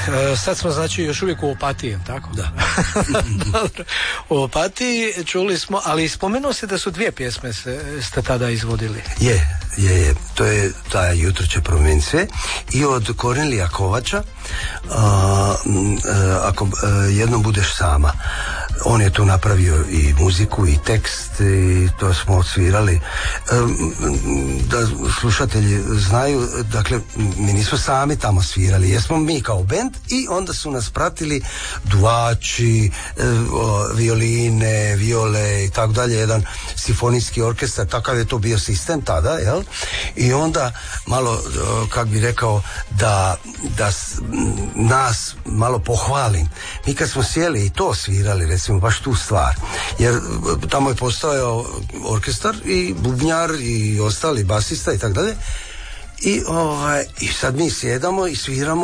sad smo znači još uvijek u Opatiji, tako? Da. U Opatiji čuli smo, ali spomenuo se da su 2 pjesme ste tada izvodili. Je. To je ta Jutro će promijeniti sve i od Kornelija Kovača Ako jednom budeš sama. On je tu napravio i muziku i tekst i to smo odsvirali. Da slušatelji znaju, dakle mi nismo sami tamo svirali, jesmo mi kao bend i onda su nas pratili duvači, violine, viole i tako dalje, jedan simfonijski orkestar, takav je to bio sistem tada, jel? I onda malo, kak bi rekao, da nas malo pohvalim. Mi kad smo sjeli i to svirali, recimo baš tu stvar, jer tamo je postojao orkestar i bubnjar i ostali basista i tako dalje, i sad mi sjedamo i sviramo